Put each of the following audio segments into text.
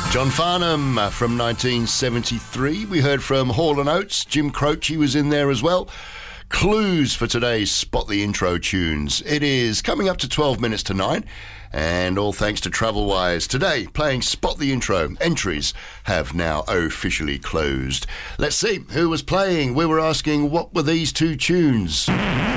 John Farnham from 1973. We heard from Hall & Oates. Jim Croce was in there as well. Clues for today's Spot the Intro tunes. It is coming up to 12 minutes to 9, and all thanks to Travelwise. Today, playing Spot the Intro. Entries have now officially closed. Let's see who was playing. We were asking, what were these two tunes?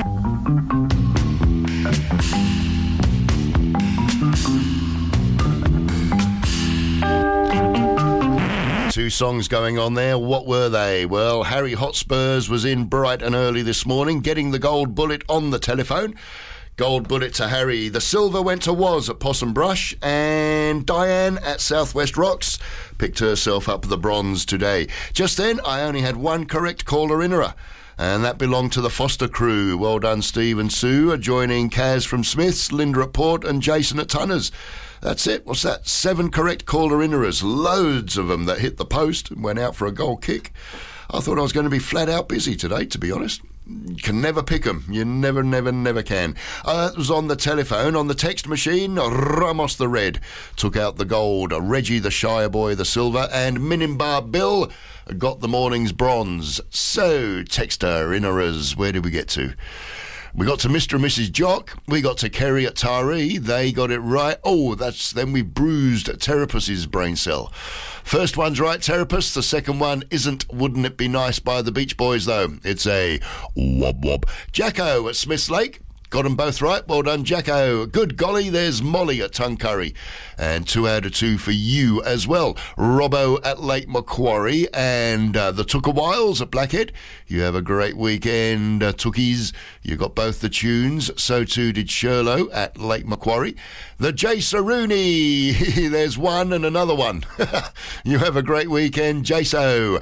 Two songs going on there. What were they? Well, Harry Hotspurs was in bright and early this morning, getting the gold bullet on the telephone. Gold bullet to Harry. The silver went to Woz at Possum Brush, and Diane at Southwest Rocks picked herself up the bronze today. Just then, I only had one correct caller-innerer, and that belonged to the Foster crew. Well done, Steve and Sue, joining Kaz from Smiths, Linda at Port, and Jason at Tunners. That's it. What's that? 7 correct caller-innerers. Loads of them that hit the post and went out for a goal kick. I thought I was going to be flat out busy today, to be honest. You can never pick them. You never can. It was on the telephone. On the text machine, Ramos the Red took out the gold. Reggie the Shire Boy the silver. And Minimbar Bill got the morning's bronze. So, texter, innerers, where did we get to? We got to Mr. and Mrs. Jock. We got to Kerry at Taree. They got it right. Oh, then we bruised Terrapus's brain cell. First one's right, Terrapus. The second one isn't Wouldn't It Be Nice by the Beach Boys, though. It's a wob wob. Jacko at Smiths Lake. Got them both right. Well done, Jacko. Good golly, there's Molly at Tuncurry. And 2 out of 2 for you as well. Robbo at Lake Macquarie and the Tookawiles at Blackhead. You have a great weekend, Tookies. You got both the tunes. So too did Sherlow at Lake Macquarie. The J. Saruni. There's one and another one. You have a great weekend, Jaso.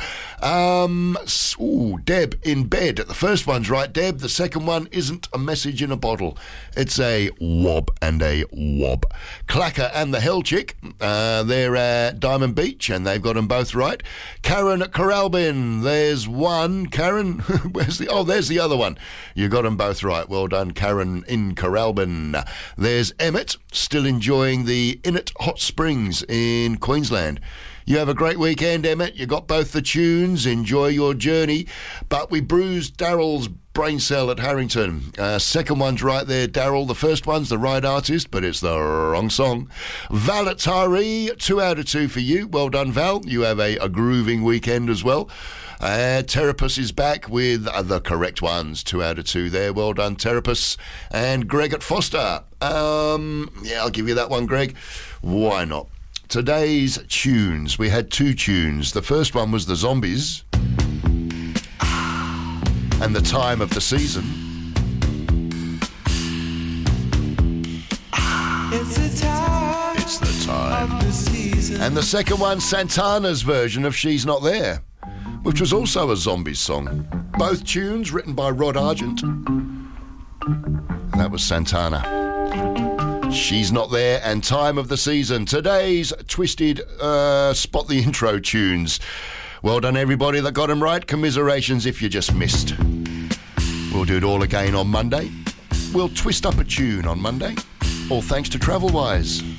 Deb in bed. The first one's right, Deb. The second one isn't a message in a bottle. It's a wob and a wob. Clacker and the Hell Chick, they're at Diamond Beach, and they've got them both right. Karen at Corralbin, there's one. Karen, there's the other one. You got them both right. Well done, Karen in Corralbin. There's Emmett, still enjoying the Innet Hot Springs in Queensland. You have a great weekend, Emmett. You got both the tunes. Enjoy your journey. But we bruised Daryl's brain cell at Harrington. Second one's right there, Daryl. The first one's the right artist, but it's the wrong song. Val at Taree, 2 out of 2 for you. Well done, Val. You have a grooving weekend as well. Terrapus is back with the correct ones. 2 out of 2 there. Well done, Terrapus. And Greg at Foster. I'll give you that one, Greg. Why not? Today's tunes. We had 2 tunes. The first one was the Zombies and the Time of the Season. It's the time of the season. And the second one, Santana's version of She's Not There, which was also a Zombies song. Both tunes written by Rod Argent. And that was Santana. She's Not There and Time of the Season. Today's twisted Spot the Intro tunes. Well done, everybody that got them right. Commiserations if you just missed. We'll do it all again on Monday. We'll twist up a tune on Monday. All thanks to Travelwise.